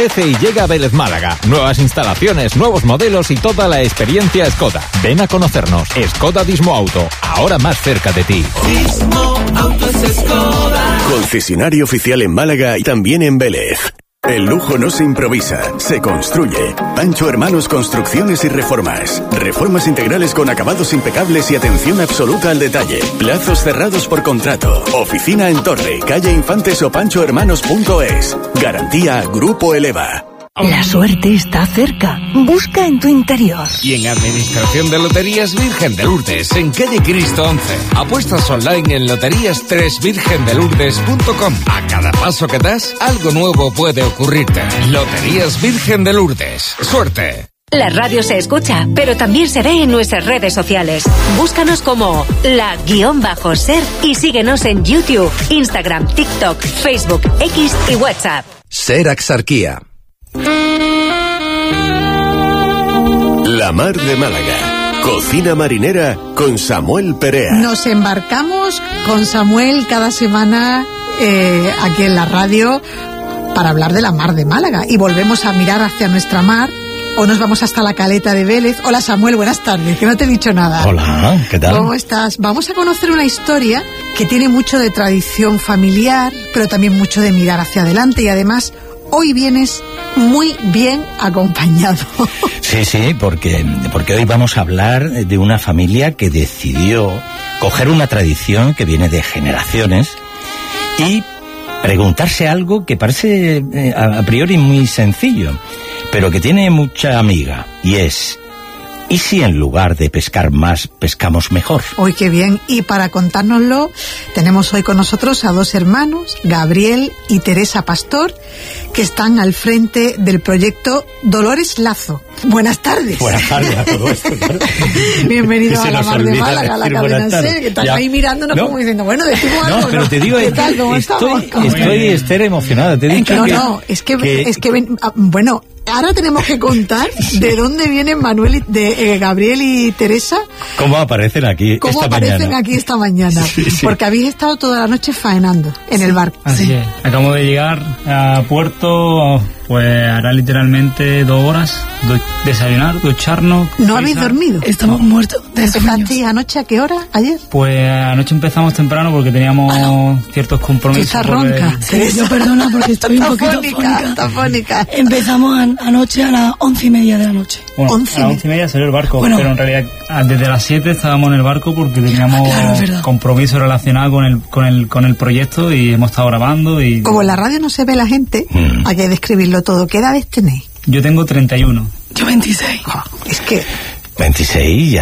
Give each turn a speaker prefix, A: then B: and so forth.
A: Y llega a Vélez Málaga. Nuevas instalaciones, nuevos modelos y toda la experiencia Skoda. Ven a conocernos. Skoda Dismo Auto, ahora más cerca de ti.
B: Dismo Auto es Skoda.
C: Concesionario oficial en Málaga y también en Vélez. El lujo no se improvisa, se construye. Pancho Hermanos Construcciones y Reformas. Reformas integrales con acabados impecables y atención absoluta al detalle. Plazos cerrados por contrato. Oficina en Torre, calle Infantes o panchohermanos.es. Garantía Grupo Eleva.
D: La suerte está cerca. Busca en tu interior.
E: Y en Administración de Loterías Virgen de Lourdes, en calle Cristo 11. Apuestas online en loterías3virgendelourdes.com. A cada paso que das, algo nuevo puede ocurrirte. Loterías Virgen de Lourdes. ¡Suerte!
F: La radio se escucha, pero también se ve en nuestras redes sociales. Búscanos como la_ser y síguenos en YouTube, Instagram, TikTok, Facebook, X y WhatsApp.
G: Ser Axarquía.
C: La Mar de Málaga. Cocina marinera con Samuel Perea.
H: Nos embarcamos con Samuel cada semana aquí en la radio para hablar de la Mar de Málaga y volvemos a mirar hacia nuestra mar. O nos vamos hasta la Caleta de Vélez. Hola Samuel, buenas tardes, que no te he dicho nada.
I: Hola, ¿qué tal?
H: ¿Cómo estás? Vamos a conocer una historia que tiene mucho de tradición familiar, pero también mucho de mirar hacia adelante y además hoy vienes muy bien acompañado.
I: Sí, porque hoy vamos a hablar de una familia que decidió coger una tradición que viene de generaciones y preguntarse algo que parece a priori muy sencillo, pero que tiene mucha amiga, y es: ¿y si en lugar de pescar más, pescamos mejor?
H: ¡Uy, qué bien! Y para contárnoslo, tenemos hoy con nosotros a dos hermanos, Gabriel y Teresa Pastor, que están al frente del proyecto Dolores Lazo. Buenas tardes.
I: Buenas tardes a todos.
H: Bienvenidos a la Mar de Málaga, a la cadena SER, que están ahí mirándonos como diciendo, bueno, decimos algo.
I: No, pero te digo,
H: ¿qué tal? ¿Cómo estamos?
I: Estoy Esther emocionada. Te he dicho
H: bueno, ahora tenemos que contar de dónde vienen Gabriel y Teresa.
I: ¿Cómo aparecen aquí
H: esta mañana? Sí. Porque habéis estado toda la noche faenando en el barco.
J: Así es. Acabamos de llegar a puerto, pues hará literalmente 2 horas. Desayunar, ducharnos.
H: ¿No habéis dormido?
D: Estamos muertos de sueños.
H: ¿Empezasteis anoche a qué hora? ¿Ayer?
J: Pues anoche empezamos temprano porque teníamos ciertos compromisos.
H: ¿Estás ronca?
D: Yo perdona porque estoy un poquito
H: fónica.
D: Empezamos anoche a las 11:30 de la noche.
J: Bueno, a las 11:30 salió el barco, pero en realidad desde las 7 estábamos en el barco porque teníamos compromisos relacionados con el proyecto y hemos estado grabando. Y
H: como en la radio no se ve la gente, hay que describirlo todo. ¿Qué edades tenéis?
J: Yo tengo 31.
D: Yo 26.
H: Es que
I: 26 ya.